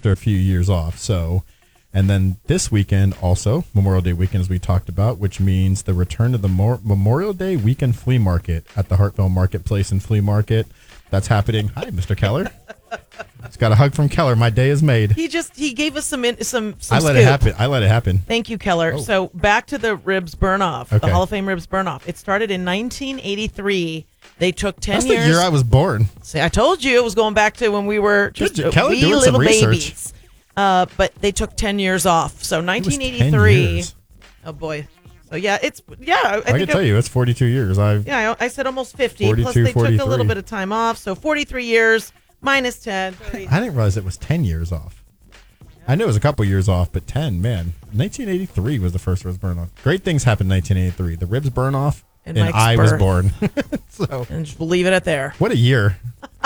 after a few years off. So, and then this weekend also, Memorial Day weekend, as we talked about, which means the return of the Memorial Day weekend flea market at the Hartville Marketplace and Flea Market. That's happening. Hi, Mr. Keller. It's got a hug from Keller. My day is made. He gave us some I let it happen. Thank you, Keller. Oh. So back to the ribs burn off, Okay. the Hall of Fame ribs burn off. It started in 1983. They took 10 That's years. the year I was born. See, I told you it was going back to when we were just Kelly wee doing some little research. babies. But they took 10 years off. So 1983. 10 years. Oh boy. So yeah, I can tell you, it's 42 years. I said almost 50. 42, Plus they took 43. a little bit of time off. So 43 years minus 10. 30. I didn't realize it was 10 years off. I knew it was a couple years off, but 10, man. 1983 was the first ribs burn off. Great things happened in 1983. The ribs burn off, and Mike's I was birth. born. So, And just leave it at there. what a year.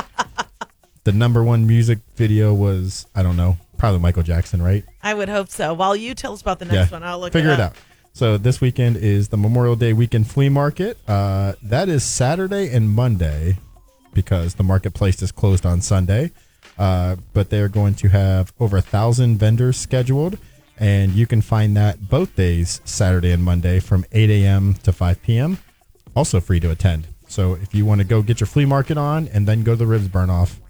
The number one music video was, I don't know, probably Michael Jackson, right? I would hope so. While you tell us about the next one, I'll figure it it out. So this weekend is the Memorial Day weekend flea market. That is Saturday and Monday because the marketplace is closed on Sunday. But they're going to have over 1,000 vendors scheduled, and you can find that both days, Saturday and Monday, from 8 a.m. to 5 p.m. Also free to attend. So if you want to go get your flea market on and then go to the ribs burn off,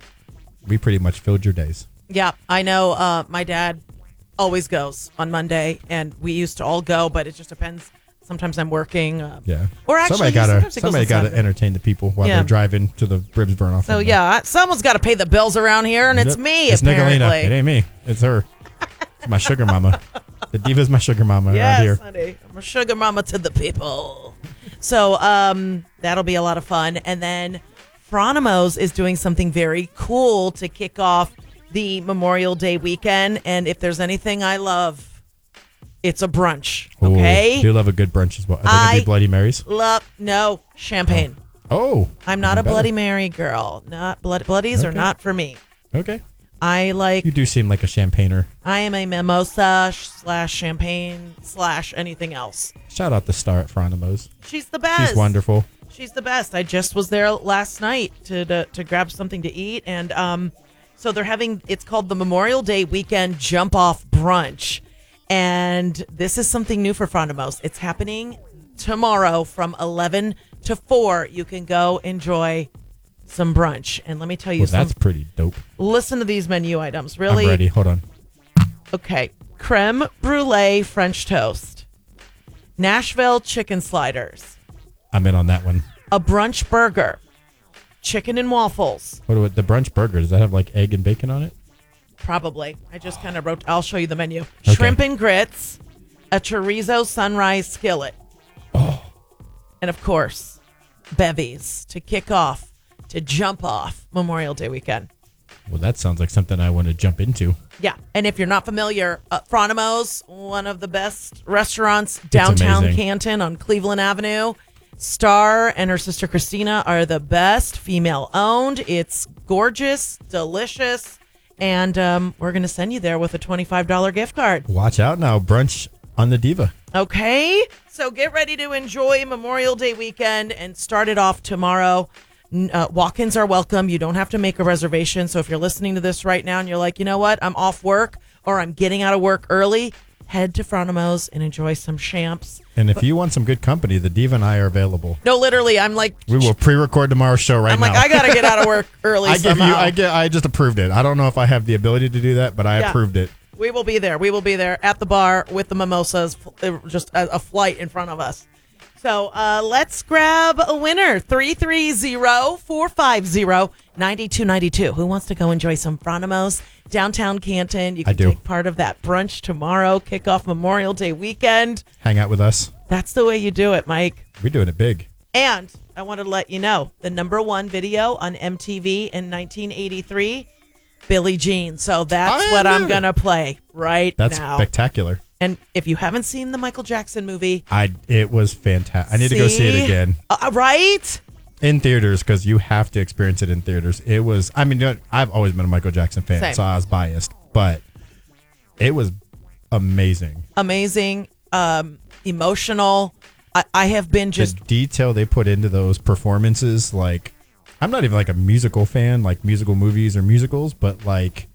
we pretty much filled your days. Yeah, I know. My dad always goes on Monday, and we used to all go, but it just depends. Sometimes I'm working. Yeah. Or actually, somebody got to entertain the people while they're driving to the ribs burn off. So yeah, someone's got to pay the bills around here, and it's me. It's apparently. Nicolina. It ain't me. It's her. It's my sugar mama. The diva's my sugar mama yes, around here. Honey, I'm a sugar mama to the people. So that'll be a lot of fun, and then Fronimos is doing something very cool to kick off the Memorial Day weekend, and if there's anything I love, it's a brunch. Okay, Ooh, do love a good brunch as well. Are they gonna be Bloody Marys? No champagne. Oh, I'm not a better. Bloody Mary girl. Not bloodies are Okay. not for me. Okay, I like. you do seem like a champagner. I am a mimosa / champagne / anything else. Shout out the star at Fronimos. She's the best. She's wonderful. She's the best. I just was there last night to grab something to eat, and so they're having. It's called the Memorial Day Weekend Jump Off Brunch, and this is something new for Fronimos. It's happening tomorrow from 11 to 4. You can go enjoy some brunch, and let me tell you Well, that's pretty dope. Listen to these menu items. Really, I'm ready. Hold on. Okay, creme brulee French toast, Nashville chicken sliders, I'm in on that one. a brunch burger, chicken and waffles. The brunch burger? Does that have like egg and bacon on it? Probably. I just kind of wrote. I'll show you the menu. Okay. Shrimp and grits, a chorizo sunrise skillet, and of course, bevies to kick off, to jump off Memorial Day weekend. Well, that sounds like something I want to jump into. Yeah, and if you're not familiar, Fronimos, one of the best restaurants downtown amazing. Canton on Cleveland Avenue. Star and her sister Christina are the best, female-owned. It's gorgeous, delicious, and we're going to send you there with a $25 gift card. Watch out now. Brunch on the Diva. Okay, so get ready to enjoy Memorial Day weekend and start it off tomorrow. Walk-ins are welcome. You don't have to make a reservation. So if you're listening to this right now and you're like, you know what, I'm off work or I'm getting out of work early, head to Fronimos and enjoy some champs. And if you want some good company, the Diva and I are available. No, literally, I'm like, We will pre-record tomorrow's show right I'm now. like, I gotta get out of work early. I just approved it. I don't know if I have the ability to do that, but I approved it. We will be there. We will be there at the bar with the mimosas, just a flight in front of us. So let's grab a winner, 330-450-9292. Who wants to go enjoy some Fronimos downtown Canton? You can take part of that brunch tomorrow, kick off Memorial Day weekend. Hang out with us. That's the way you do it, Mike. We're doing it big. And I want to let you know, the #1 video on MTV in 1983, Billie Jean. So that's what I'm going to play right now. That's spectacular. And if you haven't seen the Michael Jackson movie, it was fantastic. I need to go see it again. Right? In theaters, because you have to experience it in theaters. It was, I mean, I've always been a Michael Jackson fan, Same. so I was biased, but it was amazing. Amazing, emotional. I have been just... The detail they put into those performances, like, I'm not even like a musical fan, like musical movies or musicals, but like